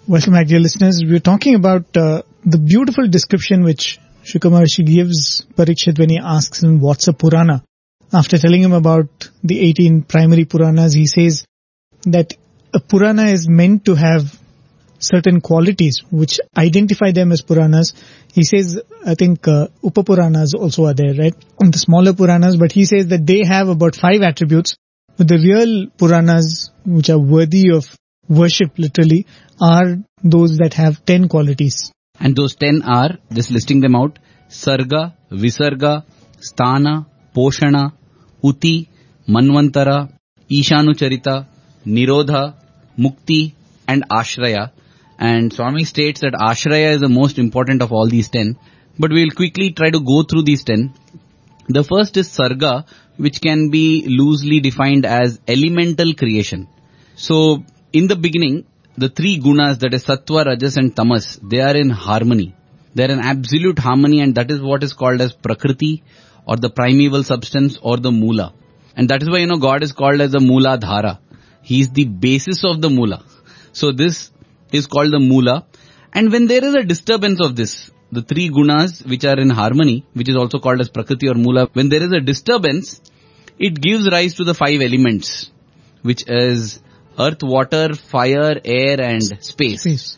Welcome back, dear listeners. We're talking about the beautiful description which Shukra Maharshi gives Parikshit when he asks him what's a Purana. After telling him about the 18 primary Puranas, he says that a Purana is meant to have certain qualities which identify them as Puranas. He says, I think Upapuranas also are there, right? And the smaller Puranas, but he says that they have about 5 attributes. But the real Puranas, which are worthy of worship literally, are those that have 10 qualities. And those 10 are, just listing them out, Sarga, Visarga, Sthana, Poshana, Uti, Manvantara, Ishanucharita, Nirodha, Mukti and Ashraya. And Swami states that Ashraya is the most important of all these 10. But we will quickly try to go through these 10. The first is Sarga, which can be loosely defined as elemental creation. So, in the beginning, the 3 gunas, that is Sattva, Rajas and Tamas, they are in harmony. They are in absolute harmony, and that is what is called as Prakriti or the primeval substance or the Mula. And that is why, God is called as the Mula Dhara. He is the basis of the Mula. So this is called the Mula. And when there is a disturbance of this, the 3 gunas which are in harmony, which is also called as Prakriti or Mula, when there is a disturbance, it gives rise to the 5 elements, which is earth, water, fire, air and space.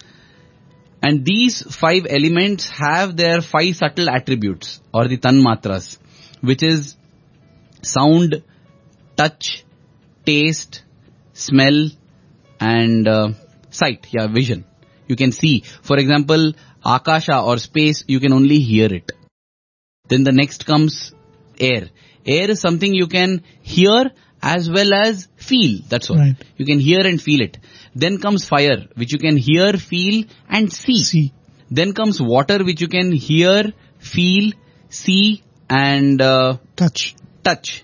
And these 5 elements have their 5 subtle attributes or the tanmatras, which is sound, touch, taste, smell and sight, vision. You can see. For example, Akasha or space, you can only hear it. Then the next comes air. Air is something you can hear as well as feel. That's all. Right. You can hear and feel it. Then comes fire, which you can hear, feel and see. Then comes water, which you can hear, feel, see and touch. Touch.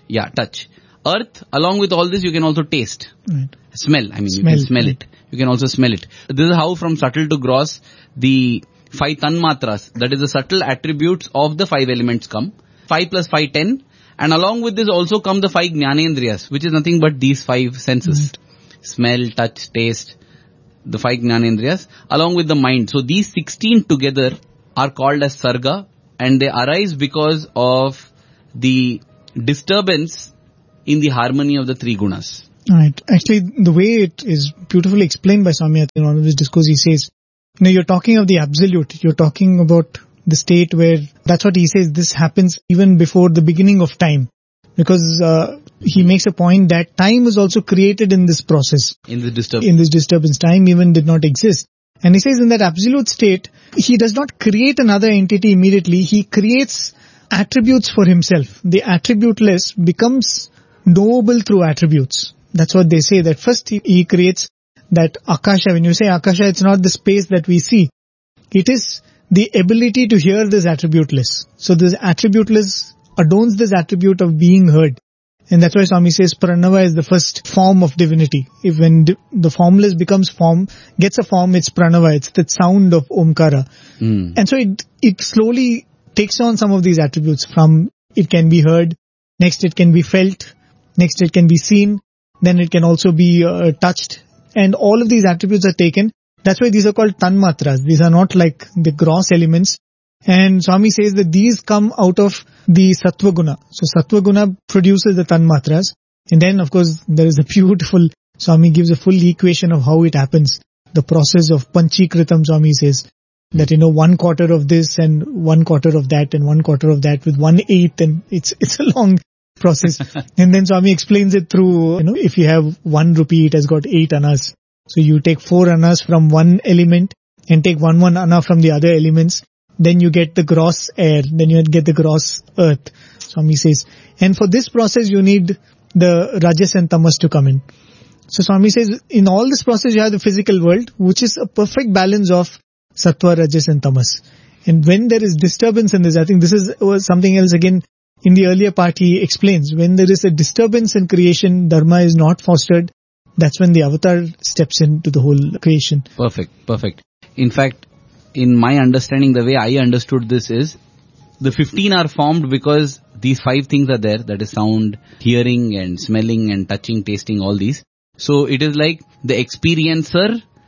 Earth, along with all this, you can also taste. Right. Smell. You can smell it. You can also smell it. This is how from subtle to gross, the 5 tanmatras, that is the subtle attributes of the 5 elements come. 5 plus 5, 10. And along with this also come the 5 Jnanendriyas, which is nothing but these 5 senses. Right. Smell, touch, taste, the 5 Jnanendriyas, along with the mind. So these 16 together are called as Sarga, and they arise because of the disturbance in the harmony of the 3 gunas. Right. Actually, the way it is beautifully explained by Swami in one of his discourse, he says, you're talking of the absolute. You're talking about the state where, that's what he says, this happens even before the beginning of time. Because he makes a point that time was also created in this process. In this disturbance. Time even did not exist. And he says in that absolute state, he does not create another entity immediately. He creates attributes for himself. The attributeless becomes knowable through attributes. That's what they say, that first he creates that Akasha. When you say Akasha, it's not the space that we see. It is the ability to hear this attributeless. So this attributeless adorns this attribute of being heard. And that's why Swami says Pranava is the first form of divinity. If when the formless becomes form, gets a form, it's Pranava. It's the sound of Omkara. And so it slowly takes on some of these attributes. From it can be heard, next it can be felt, next it can be seen, then it can also be touched. And all of these attributes are taken. That's why these are called tanmatras. These are not like the gross elements. And Swami says that these come out of the Sattva Guna. So Sattva Guna produces the tanmatras. And then of course there is a beautiful, Swami gives a full equation of how it happens. The process of Panchikritam, Swami says. That 1/4 of this and 1/4 of that and 1/4 of that with 1/8, and it's a long process. And then Swami explains it through, if you have 1 rupee, it has got 8 annas. So you take 4 annas from one element and take 1 anna from the other elements. Then you get the gross air. Then you get the gross earth. Swami says. And for this process you need the Rajas and Tamas to come in. So Swami says in all this process you have the physical world, which is a perfect balance of Sattva, Rajas and Tamas. And when there is disturbance in this, I think this was something else again. In the earlier part he explains, when there is a disturbance in creation, Dharma is not fostered, that's when the avatar steps into the whole creation. Perfect. In fact, in my understanding, the way I understood this is, the 15 are formed because these 5 things are there, that is sound, hearing and smelling and touching, tasting, all these. So it is like the experiencer,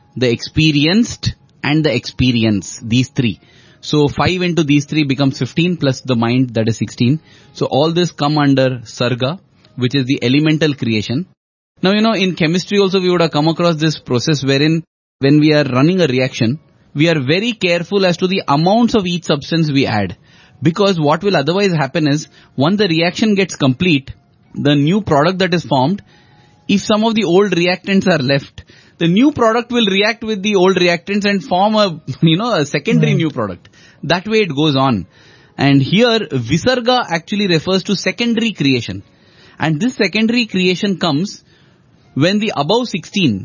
the experienced, and the experience. These three. So 5 into these three becomes 15 plus the mind, that is 16. So all this come under Sarga, which is the elemental creation. Now, in chemistry also we would have come across this process wherein when we are running a reaction, we are very careful as to the amounts of each substance we add. Because what will otherwise happen is, once the reaction gets complete, the new product that is formed, if some of the old reactants are left, the new product will react with the old reactants and form a secondary new product. That way it goes on. And here, Visarga actually refers to secondary creation. And this secondary creation comes when the above 16,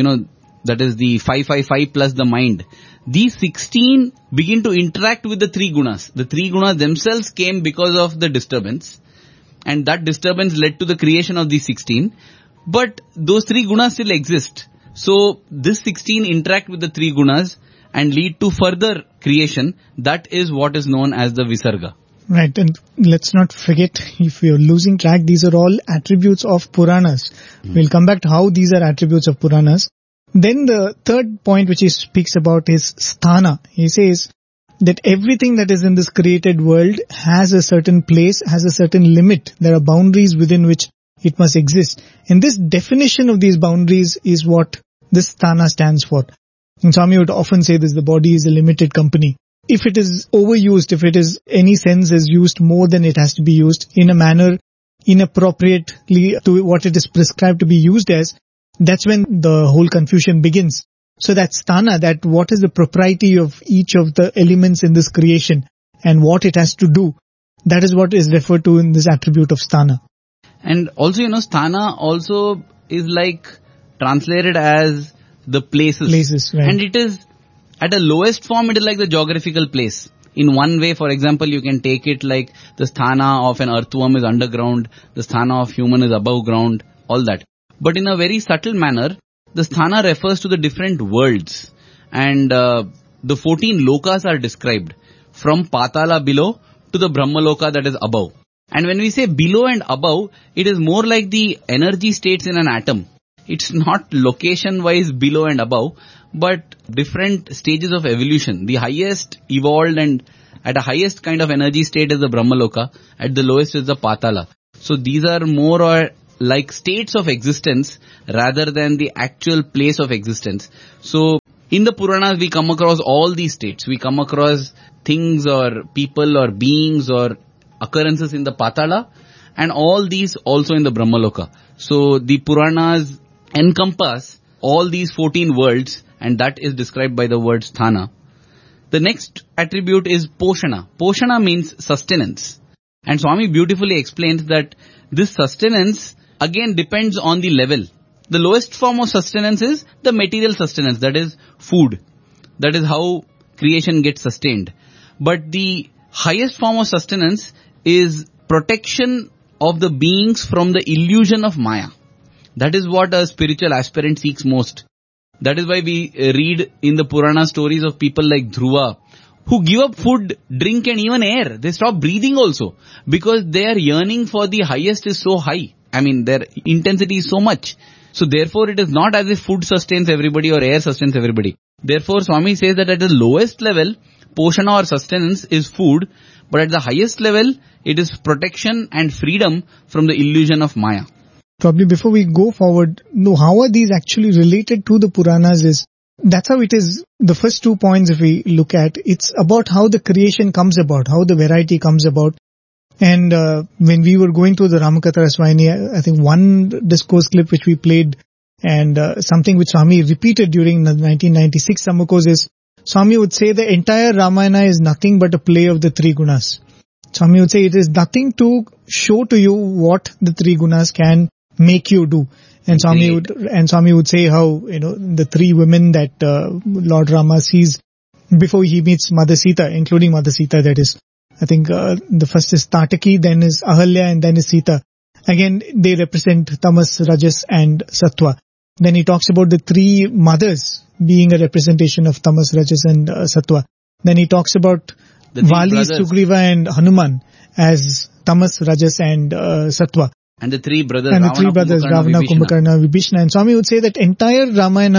that is the 555 plus the mind, these 16 begin to interact with the three gunas. The three gunas themselves came because of the disturbance. And that disturbance led to the creation of these 16. But those three gunas still exist. So this 16 interact with the three gunas and lead to further creation. That is what is known as the Visarga. Right, and let's not forget, if we are losing track, these are all attributes of Puranas. We'll come back to how these are attributes of Puranas. Then the third point which he speaks about is Sthana. He says that everything that is in this created world has a certain place, has a certain limit. There are boundaries within which it must exist. And this definition of these boundaries is what this Sthana stands for. And Swami would often say this, the body is a limited company. If it is overused, if it is any sense is used more than it has to be used in a manner inappropriately to what it is prescribed to be used as, that's when the whole confusion begins. So that sthana, that what is the propriety of each of the elements in this creation and what it has to do, that is what is referred to in this attribute of sthana. And also, sthana also is like translated as the places. Places, right. And it is, at a lowest form, it is like the geographical place. In one way, for example, you can take it like the sthana of an earthworm is underground, the sthana of human is above ground, all that. But in a very subtle manner, the sthana refers to the different worlds. And the 14 lokas are described, from Patala below to the Brahmaloka that is above. And when we say below and above, it is more like the energy states in an atom. It's not location-wise below and above, but different stages of evolution. The highest evolved and at a highest kind of energy state is the Brahmaloka, at the lowest is the Patala. So these are more or like states of existence rather than the actual place of existence. So in the Puranas we come across all these states. We come across things or people or beings or occurrences in the Patala and all these also in the Brahmaloka. So the Puranas encompass all these 14 worlds and that is described by the word sthana. The next attribute is Poshana. Poshana means sustenance. And Swami beautifully explains that this sustenance again depends on the level. The lowest form of sustenance is the material sustenance, that is food. That is how creation gets sustained. But the highest form of sustenance is protection of the beings from the illusion of Maya. That is what a spiritual aspirant seeks most. That is why we read in the Purana stories of people like Dhruva, who give up food, drink and even air. They stop breathing also because their yearning for the highest is so high. I mean, their intensity is so much. So therefore it is not as if food sustains everybody or air sustains everybody. Therefore Swami says that at the lowest level, Poshana or sustenance is food, but at the highest level, it is protection and freedom from the illusion of Maya. Probably before we go forward, how are these actually related to the Puranas that's how it is. The first 2 points if we look at, it's about how the creation comes about, how the variety comes about. And when we were going through the Ramakatha Rasvayini, I think one discourse clip which we played and something which Swami repeated during the 1996 Sammakos is, Swami would say the entire Ramayana is nothing but a play of the three gunas. Swami would say it is nothing to show to you what the three gunas can make you do. And Swami would say how, the three women that Lord Rama sees before he meets Mother Sita, including Mother Sita, that is, I think the first is Tataki, then is Ahalya, and then is Sita. Again, they represent Tamas, Rajas and Sattva. Then he talks about the three mothers being a representation of Tamas, Rajas and Sattva. Then he talks about Vali, Sugriva and Hanuman as Tamas, Rajas and Sattva. And the three brothers, Ravana, Kumbhakarna, Vibhishana. And Swami would say that entire Ramayana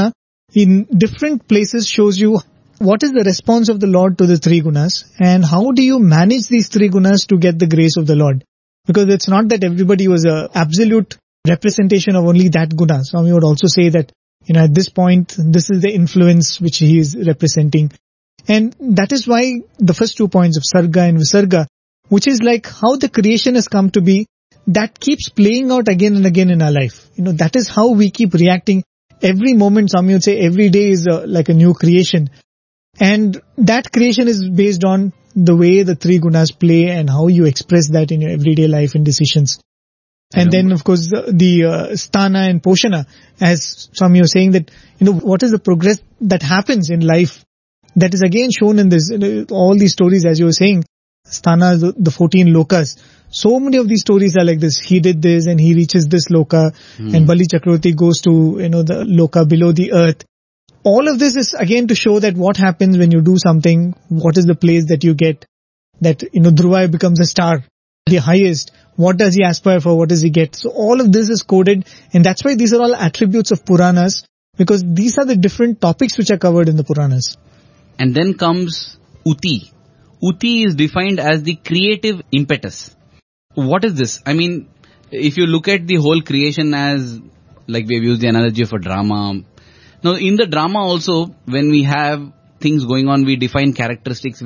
in different places shows you what is the response of the Lord to the three gunas and how do you manage these three gunas to get the grace of the Lord. Because it's not that everybody was a absolute representation of only that guna. Swami would also say that, at this point, this is the influence which he is representing. And that is why the first 2 points of Sarga and Visarga, which is like how the creation has come to be, that keeps playing out again and again in our life. That is how we keep reacting. Every moment, Swami would say, every day is like a new creation. And that creation is based on the way the three gunas play and how you express that in your everyday life and decisions. And then, of course, the sthana and poshana, as Swami was saying that, what is the progress that happens in life? That is again shown in this, all these stories, as you were saying, sthana, the 14 lokas. So many of these stories are like this. He did this and he reaches this loka and Bali Chakravarti goes to, the loka below the earth. All of this is again to show that what happens when you do something, what is the place that you get, that, Dhruva becomes a star, the highest. What does he aspire for? What does he get? So all of this is coded, and that's why these are all attributes of Puranas, because these are the different topics which are covered in the Puranas. And then comes Uti. Uti is defined as the creative impetus. What is this? I mean, if you look at the whole creation as, like we've used the analogy of a drama. Now, in the drama also, when we have things going on, we define characteristics,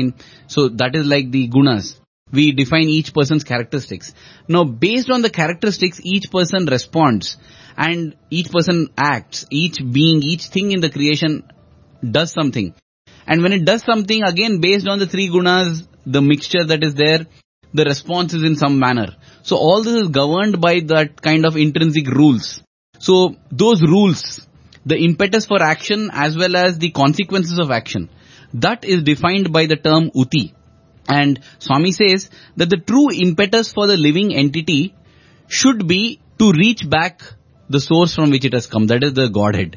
so that is like the gunas. We define each person's characteristics. Now, based on the characteristics, each person responds and each person acts, each being, each thing in the creation does something. And when it does something, again, based on the three gunas, the mixture that is there, the response is in some manner. So all this is governed by that kind of intrinsic rules. So those rules, the impetus for action as well as the consequences of action, that is defined by the term Uti. And Swami says that the true impetus for the living entity should be to reach back the source from which it has come, that is the Godhead.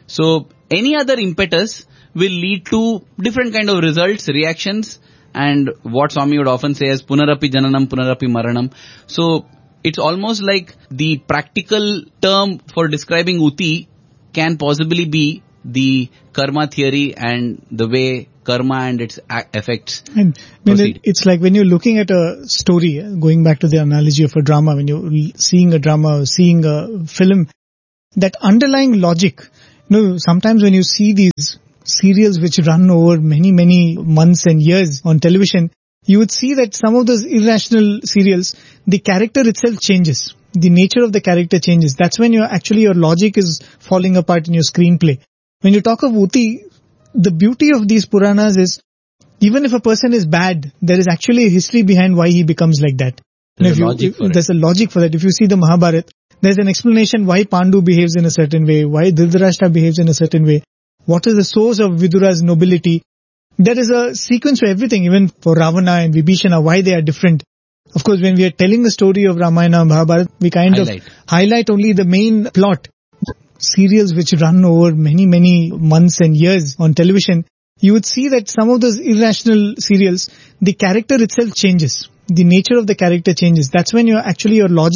So any other impetus will lead to different kind of results, reactions, and what Swami would often say as Punarapi Jananam, Punarapi Maranam. So it's almost like the practical term for describing Uti can possibly be the karma theory and the way karma and its effects proceed. It's like when you're looking at a story, going back to the analogy of a drama, when you're seeing a drama, seeing a film, that underlying logic, sometimes when you see these serials which run over many, many months and years on television, you would see that some of those irrational serials, the character itself changes. The nature of the character changes. That's when your logic is falling apart in your screenplay. When you talk of Uti, the beauty of these Puranas is, even if a person is bad, there is actually a history behind why he becomes like that. There's a logic for that. If you see the Mahabharata, there's an explanation why Pandu behaves in a certain way, why Dhritarashtra behaves in a certain way, what is the source of Vidura's nobility. There is a sequence for everything, even for Ravana and Vibhishana, why they are different. Of course, when we are telling the story of Ramayana and Mahabharata, we kind of highlight only the main plot. Serials which run over many, many months and years on television, you would see that some of those irrational serials, the character itself changes. The nature of the character changes. That's when your logic